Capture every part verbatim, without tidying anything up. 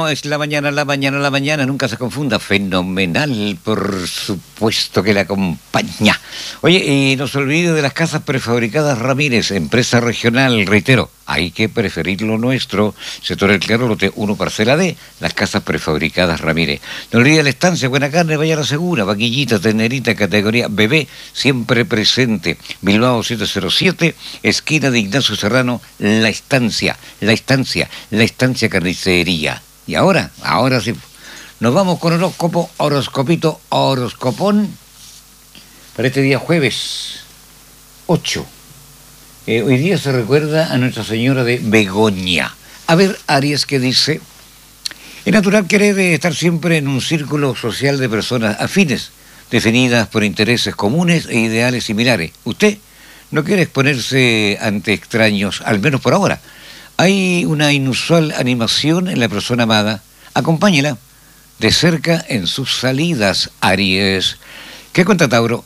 es la mañana, la mañana, la mañana, nunca se confunda, fenomenal, por supuesto que le acompaña. Oye, y no se olvide de las casas prefabricadas Ramírez, empresa regional, reitero, hay que preferir lo nuestro, sector El Claro, lote uno, parcela D, las casas prefabricadas Ramírez. No olvide la estancia, Buena Carne, vaya a la Segura, vaquillita, tenerita, categoría bebé, siempre presente. Bilbao setecientos siete, esquina de Ignacio Serrano, La Estancia, La Estancia, La Estancia Carnicería. Y ahora, ahora sí, nos vamos con horóscopo, horoscopito, horoscopón, para este día jueves ocho. Eh, hoy día se recuerda a Nuestra Señora de Begoña. A ver, Aries, ¿qué dice? Es natural querer estar siempre en un círculo social de personas afines, definidas por intereses comunes e ideales similares. Usted no quiere exponerse ante extraños, al menos por ahora. Hay una inusual animación en la persona amada. Acompáñela de cerca en sus salidas, Aries. ¿Qué cuenta Tauro?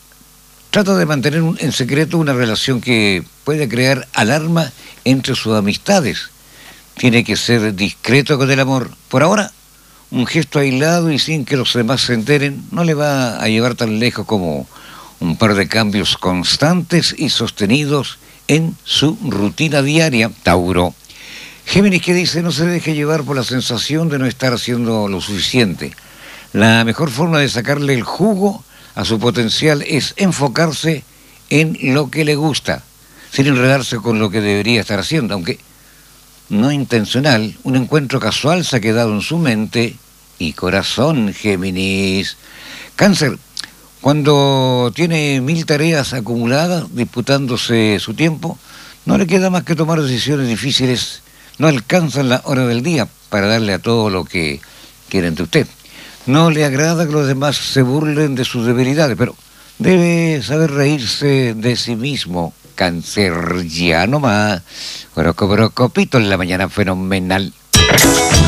Trata de mantener un, en secreto una relación que puede crear alarma entre sus amistades. Tiene que ser discreto con el amor. Por ahora, un gesto aislado y sin que los demás se enteren no le va a llevar tan lejos como un par de cambios constantes y sostenidos en su rutina diaria, Tauro. Géminis, que dice, no se deje llevar por la sensación de no estar haciendo lo suficiente. La mejor forma de sacarle el jugo a su potencial es enfocarse en lo que le gusta, sin enredarse con lo que debería estar haciendo, aunque no intencional. Un encuentro casual se ha quedado en su mente y corazón, Géminis. Cáncer, cuando tiene mil tareas acumuladas, disputándose su tiempo, no le queda más que tomar decisiones difíciles. No alcanzan la hora del día para darle a todo lo que quieren de usted. No le agrada que los demás se burlen de sus debilidades, pero debe saber reírse de sí mismo. Cáncer, ya no más. Horoscopito en la mañana, fenomenal.